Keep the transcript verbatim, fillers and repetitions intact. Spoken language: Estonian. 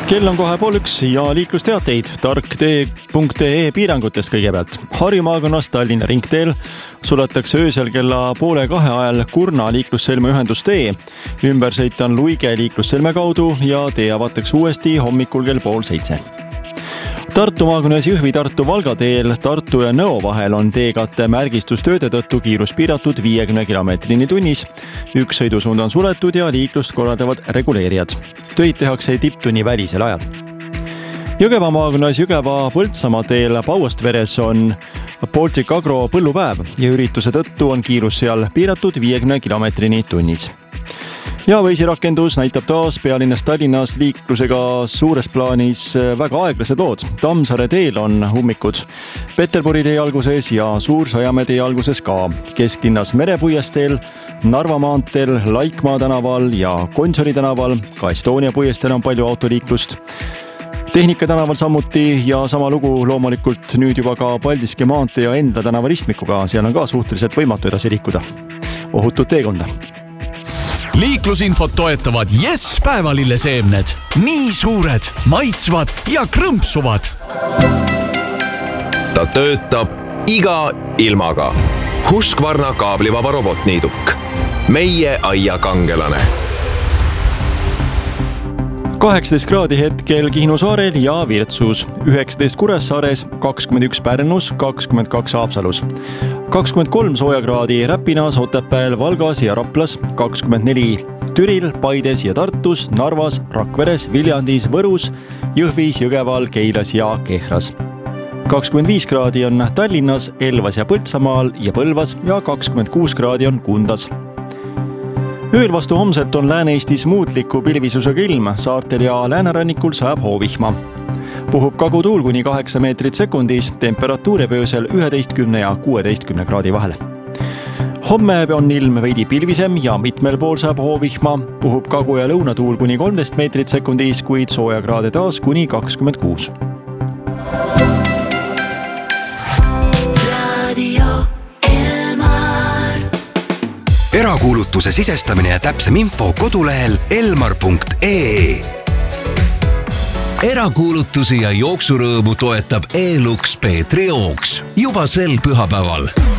kell on kohe pool üks ja liiklusteateid tarktee punkt ee piirangutest kõigepealt. Harju maakonnas Tallinna ringteel suletakse öösel kella poole kahe ajal Kurna liiklussõlme ühendustee. Ümbersõit on Luige liiklussõlme kaudu ja tee avatakse uuesti hommikul kell pool seitse. Tartu maakonnas Jõhvi-Tartu Valga teel Tartu ja Nõo vahel on teekatte märgistustööde tõttu kiirus piiratud viiekümne kilomeetrini tunnis. Üks sõidusuund on suletud ja liiklust korraldavad reguleerijad. Töid tehakse tipptunni välisel ajal. Jõgeva maakonnas Jõgeva-Põltsamaa teel Pauostveres on Baltic Agro põllupäev ja ürituse tõttu on kiirus seal piiratud viiekümne kilomeetrini tunnis. Ja võisirakendus näitab taas pealinnas Tallinnas liiklusega suures plaanis väga aeglased lood. Tammsaare teel on ummikud Peterburi tee alguses ja Suur-Sõjamäe tee alguses ka. Kesklinnas Merepuiesteel, Narva maanteel, Laikmaa tänaval ja Gonsiori tänaval. Ka Estonia puiesteel on palju autoliiklust. Tehnika tänaval samuti ja sama lugu loomulikult nüüd juba ka Paldiski maantee ja Enda tänava ristmikuga. Seal on ka suhteliselt võimatu edasi liikuda. Ohutut teekonda. Liiklusinfot toetavad Yes päevalilleseemned. Nii suured, maitsvad ja krõmpsuvad. Ta töötab iga ilmaga. Husqvarna kaablivaba robotniiduk. Meie aia kangelane. kaheksateist kraadi hetkel Kihnu saarel ja Virtsus, üheksateist Kuressaares, kakskümmend üks Pärnus, kakskümmend kaks Haapsalus, kakskümmend kolm soojakraadi Räpinas, Otepääl, Valgas ja Raplas, kakskümmend neli Türil, Paides ja Tartus, Narvas, Rakveres, Viljandis, Võrus, Jõhvis, Jõgeval, Keilas ja Kehras. kakskümmend viis kraadi on Tallinnas, Elvas ja Põltsamaal ja Põlvas ja kakskümmend kuus kraadi on Kundas. Ööl vastu homselt on Lääne-Eestis muutliku pilvisusega ilm, saartel ja läänerannikul sajab hoovihma. Puhub kagutuul kuni kaheksa meetrit sekundis, temperatuur jääb öösel üheteistkümne ja kuueteistkümne kraadi vahele. Homme on ilm veidi pilvisem ja mitmel pool sajab hoovihma, puhub kagu- ja lõunatuul kuni kolmteist meetrit sekundis, kuid soojakraade taas kuni kakskümmend kuus. Erakuulutuse sisestamine ja täpsem info kodulehel elmar punkt ee. Erakuulutusi ja jooksurõõmu toetab E-Lux Peetri jooks juba sel pühapäeval.